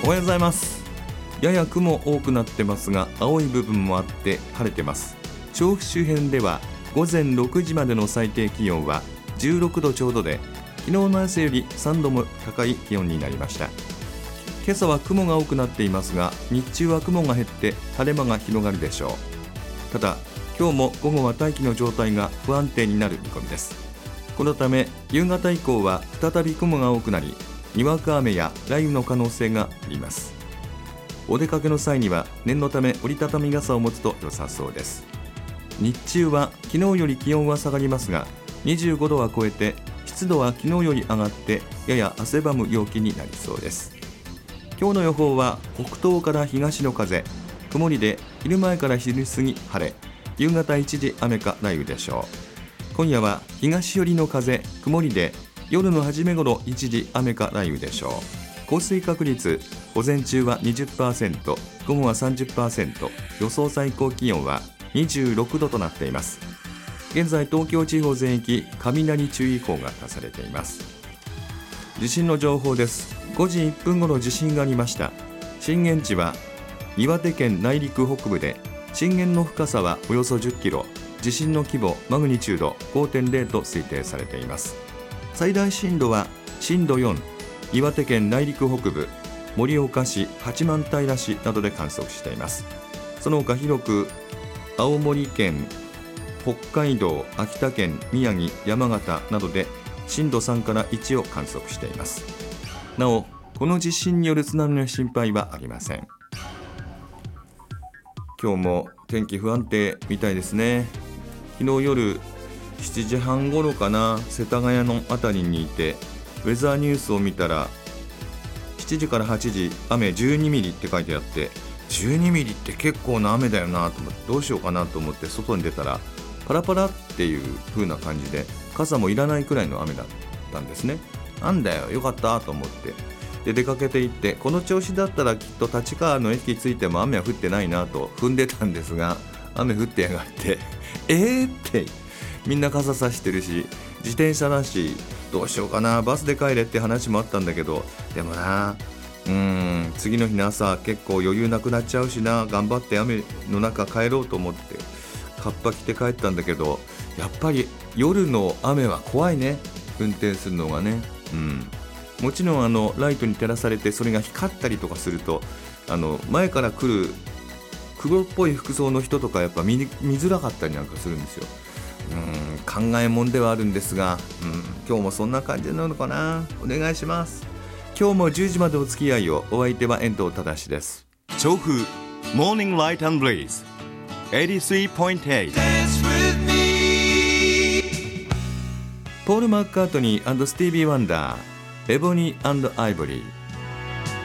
おはようございます。やや雲多くなってますが、青い部分もあって晴れてます。調布周辺では午前6時までの最低気温は16度ちょうどで、昨日の朝より3度も高い気温になりました。今朝は雲が多くなっていますが、日中は雲が減って晴れ間が広がるでしょう。ただ今日も午後は大気の状態が不安定になる見込みです。このため夕方以降は再び雲が多くなり、にわか雨や雷雨の可能性があります。お出かけの際には念のため折りたたみ傘を持つと良さそうです。日中は昨日より気温は下がりますが、25度は超えて湿度は昨日より上がってやや汗ばむ陽気になりそうです。今日の予報は北東から東の風、曇りで昼前から昼過ぎ晴れ、夕方一時雨か雷雨でしょう。今夜は東寄りの風、曇りで夜の初め頃一時雨か雷雨でしょう。降水確率午前中は 20%、 午後は 30%、 予想最高気温は26度となっています。現在東京地方全域雷注意報が出されています。地震の情報です。5時1分頃地震がありました。震源地は岩手県内陸北部で、震源の深さはおよそ10キロ、地震の規模マグニチュード 5.0 と推定されています。最大震度は震度4、岩手県内陸北部、盛岡市、八幡平市などで観測しています。その他広く青森県、北海道、秋田県、宮城、山形などで震度3から1を観測しています。なお、この地震による津波の心配はありません。今日も天気不安定みたいですね。昨日夜7時半頃かな、世田谷のあたりにいてウェザーニュースを見たら、7時から8時雨12ミリって書いてあって、12ミリって結構な雨だよなと思って、どうしようかなと思って外に出たらパラパラっていう風な感じで、傘もいらないくらいの雨だったんですね。なんだよ、よかったと思ってで出かけていって、この調子だったらきっと立川の駅着いても雨は降ってないなと踏んでたんですが、雨降ってやがってってみんな傘さしてるし、自転車だし、どうしようかな、バスで帰れって話もあったんだけど、でもな、次の日の朝結構余裕なくなっちゃうしな、頑張って雨の中帰ろうと思ってカッパ着て帰ったんだけど、やっぱり夜の雨は怖いね、運転するのがね。もちろんライトに照らされてそれが光ったりとかすると、前から来る黒っぽい服装の人とかやっぱ見づらかったりなんかするんですよ。考えもんではあるんですが、今日もそんな感じなのかな。お願いします。今日も10時までお付き合いを。お相手は遠藤忠です。 調布モーニングライト&ブリーズ 83.8 ポール・マッカートニー&スティービー・ワンダー、エボニー&アイボリー。